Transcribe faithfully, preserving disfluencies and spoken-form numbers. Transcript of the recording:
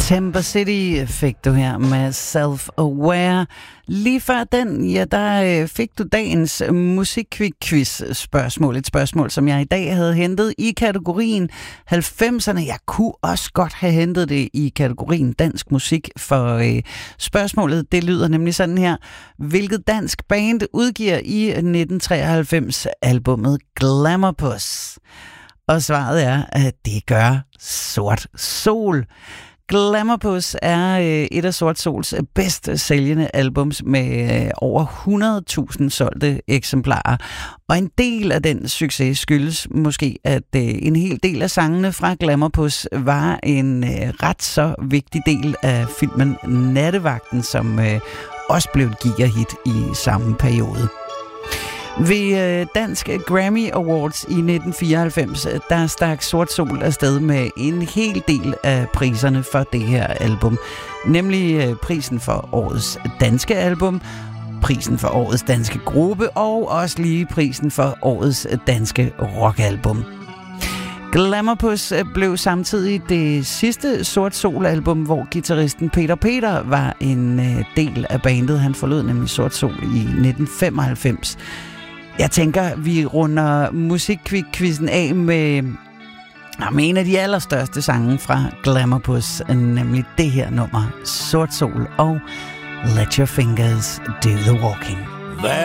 Timber City fik du her med Self-Aware. Lige før den, ja, der fik du dagens musikquiz-spørgsmål. Et spørgsmål, som jeg i dag havde hentet i kategorien halvfemserne. Jeg kunne også godt have hentet det i kategorien dansk musik, for øh, spørgsmålet, det lyder nemlig sådan her. Hvilket dansk band udgiver i nitten treoghalvfems albummet Glamourpuss? Og svaret er, at det gør Sort Sol. Glamourpuss er øh, et af Sort Sols bedst sælgende albums med øh, over hundrede tusind solgte eksemplarer. Og en del af den succes skyldes måske, at øh, en hel del af sangene fra Glamourpuss var en øh, ret så vigtig del af filmen Nattevagten, som øh, også blev et gigahit i samme periode. Ved øh, Dansk Grammy Awards i nitten fireoghalvfems, der stak Sort Sol afsted med en hel del af priserne for det her album. Nemlig øh, prisen for årets danske album, prisen for årets danske gruppe og også lige prisen for årets danske rockalbum. Glamourpuss blev samtidig det sidste Sort Sol-album, hvor guitaristen Peter Peter var en øh, del af bandet. Han forlod nemlig Sort Sol i nitten femoghalvfems. Jeg tænker, vi runder musikquizzen af med, med en af de allerstørste sange fra Glamourpuss, nemlig det her nummer, Sort Sol og Let Your Fingers Do The Walking.